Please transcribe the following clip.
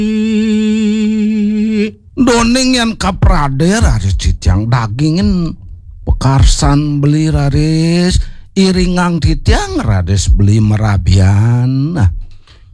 Doning yang kaprader Aris titiang dagingin pekarsan beli raris iringang titiang raris beli merabian. Nah